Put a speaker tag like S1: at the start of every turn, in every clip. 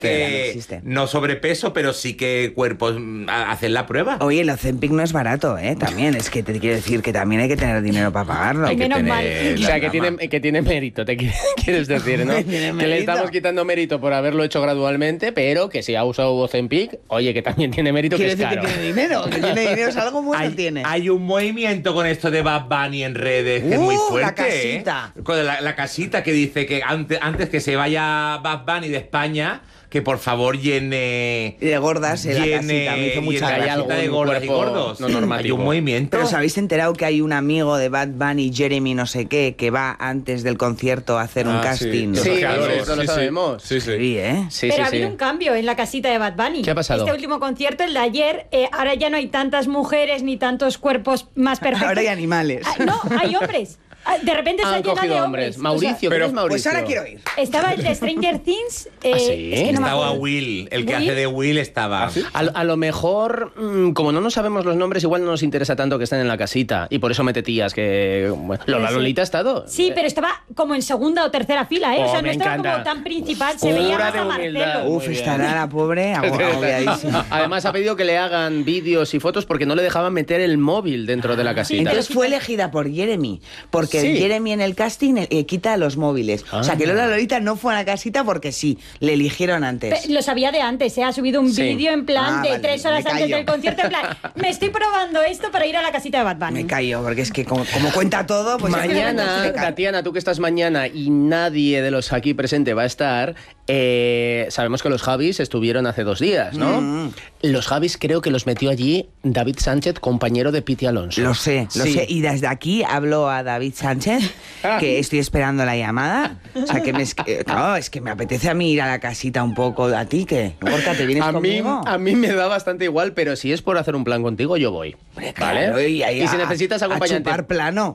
S1: no sobrepeso, pero sí que cuerpos hacen la prueba.
S2: Oye, el Ozempic no es barato, también. Es que te quiero decir que también hay que tener dinero para pagarlo.
S3: Hay que
S4: Menos mal.
S3: O sea, que tiene mérito, te quieres decir, ¿no? Que le estamos quitando mérito por haberlo hecho gradualmente, pero que si ha usado Ozempic, oye, que también tiene mérito, que es caro.
S2: Que tiene dinero, que tiene dinero, es algo bueno tiene.
S1: Hay un movimiento con esto de Bad Bunny en redes que es muy fuerte.
S2: La casita.
S1: Con la casita que dice que antes que se vaya Bad Bunny de España, que por favor llene...
S2: De gordas en la casita, me hizo mucha gracia.
S1: De gordas y gordos.
S3: No normativo.
S1: Hay un movimiento.
S2: Pero os habéis enterado que hay un amigo de Bad Bunny, Jeremy no sé qué, que va antes del concierto a hacer un casting.
S3: Sí,
S5: Claro,
S3: eso lo sabemos.
S5: Sí.
S2: Sí,
S4: Pero ha habido un cambio en la casita de Bad Bunny.
S3: ¿Qué ha pasado?
S4: Este último concierto, el de ayer, ahora ya no hay tantas mujeres ni tantos cuerpos más perfectos.
S2: Ahora hay animales.
S4: No, hay hombres. De repente se ha
S3: Han
S4: llenado
S3: cogido
S4: de
S3: hombres.
S4: hombres.
S3: Mauricio,
S5: pero-
S3: ¿quién es Mauricio?
S2: Pues ahora quiero ir.
S4: Estaba el de Stranger Things.
S3: ¿Ah, sí?
S4: Es que no me
S1: Estaba
S4: acuerdo.
S1: Will, el que
S4: ¿Will?
S1: hace de Will estaba.
S3: A lo mejor, como no nos sabemos los nombres, igual no nos interesa tanto que estén en la casita. Y por eso mete tías que... Bueno, Lola
S4: Sí.
S3: Lolita ha estado.
S4: Sí, pero estaba como en segunda o tercera fila, ¿eh?
S3: Oh,
S4: o sea, no
S3: me
S4: estaba
S3: encanta.
S4: como tan principal. Se veía
S3: Pura
S4: más
S3: de
S4: a
S3: humildad.
S4: Marcelo.
S3: Muy
S2: Uf,
S3: bien.
S2: estará la pobre agobiadísima.
S3: Además ha pedido que le hagan vídeos y fotos porque no le dejaban meter el móvil dentro de la casita.
S2: Entonces fue elegida por Jeremy, porque
S3: Sí.
S2: Jeremy en el casting quita los móviles. O sea, que Lola Lolita no fue a la casita porque sí, le eligieron antes.
S4: Lo sabía de antes, ¿eh? Ha subido un
S3: Sí.
S4: vídeo en plan
S2: Ah,
S4: de
S2: vale,
S4: 3 horas
S2: me
S4: antes
S2: callo.
S4: del concierto, en plan, me estoy probando esto para ir a la casita de Bad Bunny.
S2: Me callo, porque es que como cuenta todo, pues...
S3: Mañana,
S2: me callo.
S3: Tatiana, tú que estás mañana y nadie de los aquí presente va a estar, sabemos que los Javis estuvieron hace 2 días, ¿no? Los Javis creo que los metió allí David Sánchez, compañero de Piti Alonso.
S2: Lo sé.
S3: Sí.
S2: Y desde aquí hablo a David Sánchez, que estoy esperando la llamada. O sea, que claro, es que me apetece a mí ir a la casita un poco. ¿A ti qué? Gorka, ¿te vienes
S3: A
S2: conmigo?
S3: mí me da bastante igual, pero si es por hacer un plan contigo, yo voy.
S2: Claro,
S3: ¿Vale?
S2: y ahí
S3: si necesitas acompañante.
S2: A chupar plano.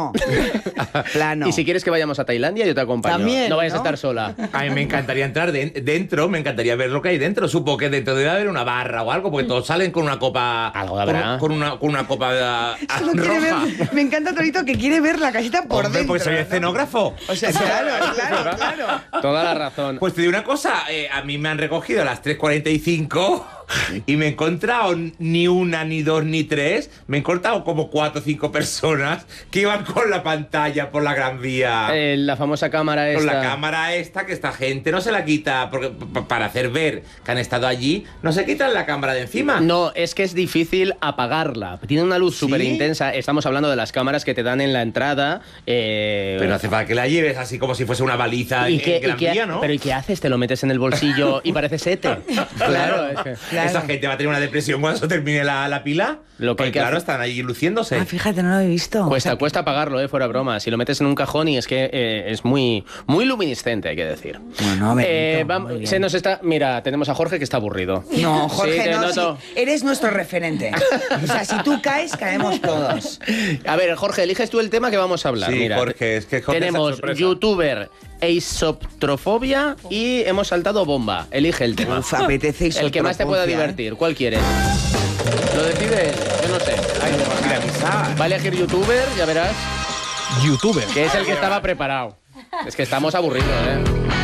S2: Plano.
S3: Y si quieres que vayamos a Tailandia, yo te acompaño.
S2: También,
S3: no vayas a
S2: ¿no?
S3: estar sola.
S1: A mí me encantaría entrar dentro, me encantaría ver lo que hay dentro. Supongo que dentro debe haber una barra o algo, porque todos salen con una copa.
S3: Algo habrá.
S1: Con una copa
S2: Solo quiere
S1: roja.
S2: ver- me encanta, Torito, que quiere ver la casita por
S1: Hombre,
S2: dentro.
S1: porque soy
S2: ¿no?
S1: escenógrafo.
S2: O sea, claro.
S3: Toda la razón.
S1: Pues te digo una cosa, a mí me han recogido a las 3:45 y me he encontrado ni una, ni dos, ni tres. Me he encontrado como 4 o 5 personas que iban con la pantalla por la Gran Vía.
S3: La famosa cámara esta.
S1: Con la cámara esta, que esta gente no se la quita, porque para hacer ver que han estado allí, no se quitan la cámara de encima.
S3: No, es que es difícil apagarla. Tiene una luz
S1: ¿Sí?
S3: súper intensa. Estamos hablando de las cámaras que te dan en la entrada.
S1: Pero no hace falta que la lleves así como si fuese una baliza en Gran Vía, ¿no?
S3: Pero ¿y qué haces? Te lo metes en el bolsillo y pareces Ete. Claro, es que...
S2: Claro.
S1: Esa gente va a tener una depresión cuando se termine la pila.
S3: Lo que hay
S1: Porque,
S3: que
S1: claro,
S3: hacer-
S1: están ahí luciéndose.
S2: Ah, fíjate, no lo he visto.
S3: Cuesta apagarlo, fuera broma. Si lo metes en un cajón y es que es muy luminiscente, hay que decir.
S2: Bueno, Benito, muy bien.
S3: se nos está... Mira, tenemos a Jorge que está aburrido.
S2: No,
S3: Sí,
S2: Jorge,
S3: te
S2: no,
S3: noto.
S2: sí, eres nuestro referente. O sea, si tú caes, caemos todos.
S3: A ver, Jorge, eliges tú el tema que vamos a hablar.
S1: Sí,
S3: Mira,
S1: Jorge, es que Jorge es
S3: tenemos
S1: sorpresa.
S3: youtuber, eisoptrofobia y hemos saltado bomba. Elige el tema.
S2: Uf, apetece y
S3: El que más te pueda divertir. ¿Cuál quieres? Lo decide él, yo no sé.
S1: Ay, me van a avisar.
S3: Va a elegir youtuber, ya verás,
S5: YouTuber.
S3: que es el que estaba preparado. Es que estamos aburridos, ¿eh?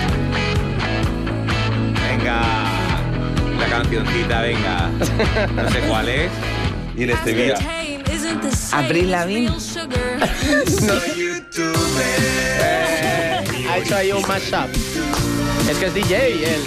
S1: Venga, la cancioncita, venga. No sé cuál es. Y el estribillo.
S2: Avril Lavigne.
S3: Ha hecho ahí un mashup. Es que es DJ él.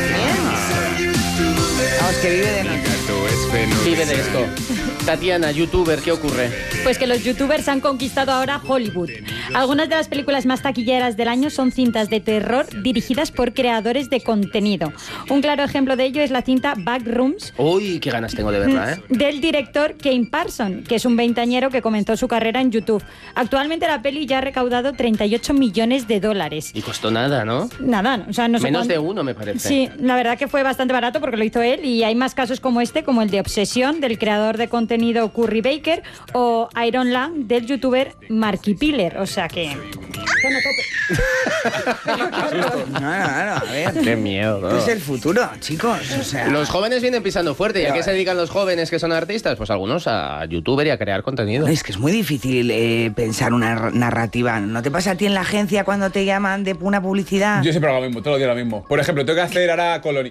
S2: Vamos, que vive de noche.
S3: Vive de esto. Tatiana, youtuber, ¿qué ocurre?
S4: Pues que los youtubers han conquistado ahora Hollywood. Algunas de las películas más taquilleras del año son cintas de terror dirigidas por creadores de contenido. Un claro ejemplo de ello es la cinta Backrooms,
S3: Uy, qué ganas tengo de verla, ¿eh?
S4: del director Kane Parson, que es un veinteañero que comenzó su carrera en YouTube. Actualmente la peli ya ha recaudado $38 millones.
S3: Y costó nada, ¿no?
S4: Nada, o sea, no sé
S3: Menos
S4: cuánto.
S3: de uno, me parece.
S4: Sí, la verdad que fue bastante barato porque lo hizo él y hay más casos como este, como el de Obsesión del creador de contenido Curry Baker o Iron Lang del youtuber Marky Piller, o sea que...
S2: Claro, a ver.
S3: Qué miedo.
S2: Esto es el futuro, chicos. O sea,
S3: Los jóvenes vienen pisando fuerte. ¿Y a qué se dedican los jóvenes que son artistas? Pues algunos a youtuber y a crear contenido.
S2: es que es muy difícil pensar una narrativa. ¿No te pasa a ti en la agencia cuando te llaman de una publicidad?
S5: Yo siempre hago lo mismo, todos los días lo mismo. Por ejemplo, tengo que hacer ahora